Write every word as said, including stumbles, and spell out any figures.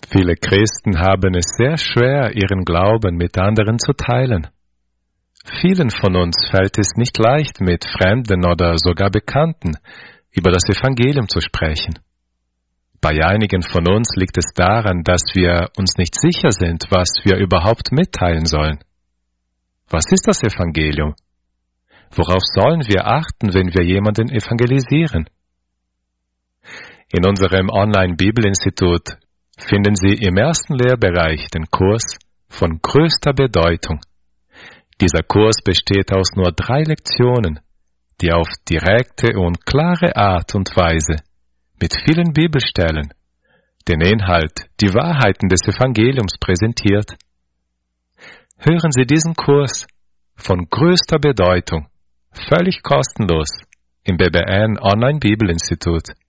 Viele Christen haben es sehr schwer, ihren Glauben mit anderen zu teilen. Vielen von uns fällt es nicht leicht, mit Fremden oder sogar Bekannten über das Evangelium zu sprechen. Bei einigen von uns liegt es daran, dass wir uns nicht sicher sind, was wir überhaupt mitteilen sollen. Was ist das Evangelium? Worauf sollen wir achten, wenn wir jemanden evangelisieren? In unserem Online-Bibelinstitut finden Sie im ersten Lehrbereich den Kurs von größter Bedeutung. Dieser Kurs besteht aus nur drei Lektionen, die auf direkte und klare Art und Weise mit vielen Bibelstellen den Inhalt, die Wahrheiten des Evangeliums präsentiert. Hören Sie diesen Kurs von größter Bedeutung, völlig kostenlos im B B N Online Bibelinstitut.